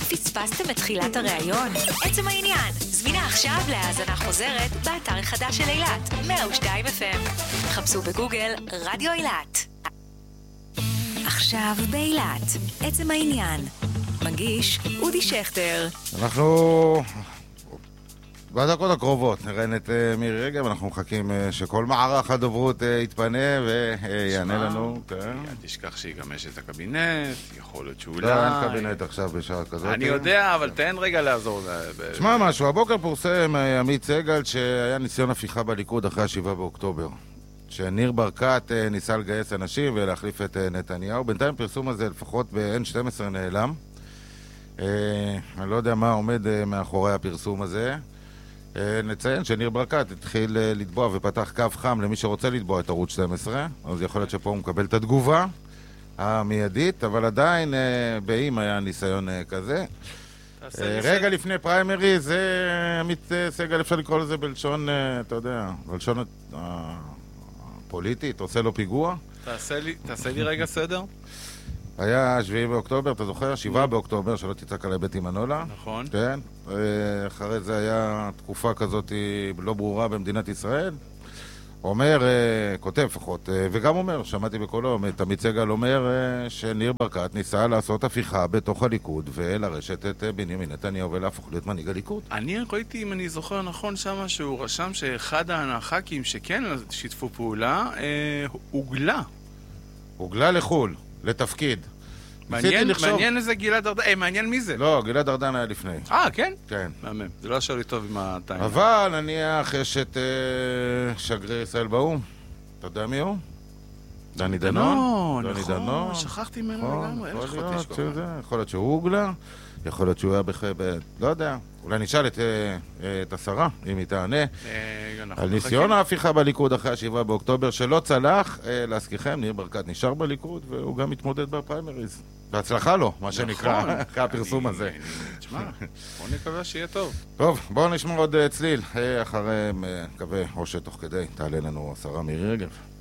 פספסתם את תחילת הראיון? עצם העניין, זמינה עכשיו להאזנה חוזרת באתר החדש של אילת, 102 FM. חפשו בגוגל רדיו אילת. עכשיו באילת, עצם העניין. מגיש אודי שכטר. אנחנו בדקות הקרובות נראיין את מירי רגב, אנחנו מחכים שכל מערך הדוברות יתפנה ויענה לנו. תשכח שיגמש את הקבינט, יכול להיות שאולי... לא, אין קבינט עכשיו בשעה כזאת. אני יודע, אבל תן רגע לעזור. שמע משהו, הבוקר פורסם עמית סגל שהיה ניסיון הפיכה בליכוד אחרי 7 באוקטובר. שניר ברקת ניסה לגייס אנשים ולהחליף את נתניהו. בינתיים פרסום הזה לפחות ב-N12 נעלם. אני לא יודע מה עומד מאחורי הפרסום הזה. נציין שניר ברקת התחיל לתבוע ופתח קו חם למי שרוצה לתבוע את ערוץ 12, אז יכול להיות שפה הוא מקבל את התגובה המיידית, אבל עדיין באם היה ניסיון כזה. רגע לפני פריימרי, זה עמית סגל, אפשר לקרוא לזה בלשון, אתה יודע, בלשון פוליטית, עושה לו פיגוע. תעשה לי רגע סדר. היה 7 באוקטובר, אתה זוכר? 7 באוקטובר, שלא תצעק עלי בית אימנולה. נכון. כן. אחרי זה היה תקופה כזאת לא ברורה במדינת ישראל. אומר, כותב לפחות, וגם אומר, שמעתי בקולו, עמית סגל אומר שניר ברקת ניסה לעשות הפיכה בתוך הליכוד ולרשת את בנימין נתניהו ולהפוך להיות מנהיג הליכוד. אני ראיתי, אם אני זוכר נכון, שמה שהוא רשם שאחד הח"כים שכן שיתפו פעולה, הוגלה. הוגלה לחול, לתפקיד. מעניין איזה גלעד ארדן, מעניין מי זה? לא, גלעד ארדן היה לפני. כן? כן. מהמם, זה לא ישר לי טוב עם הטיים. אבל נניח יש את שגריר ישראל באום. אתה יודע מי הוא? דני דנון. נכון, שכחתי ממנו לגמרי. יכול להיות שהוא הוגלה, יכול להיות שהוא היה לא יודע, אולי נשאל את השרה, אם היא תענה, על ניסיון ההפיכה בליכוד אחרי 7 באוקטובר שלא צלח. להזכירכם, ניר ברקת נשאר בליכוד והוא גם מתמודד בפריימריז. בהצלחה לו, מה שנקרא, אחרי הפרסום הזה. תשמע, בוא נקווה שיהיה טוב. טוב, בואו נשמע עוד צליל, אחרי מקווה או שתוך כדי תעלה לנו השרה מירי רגב.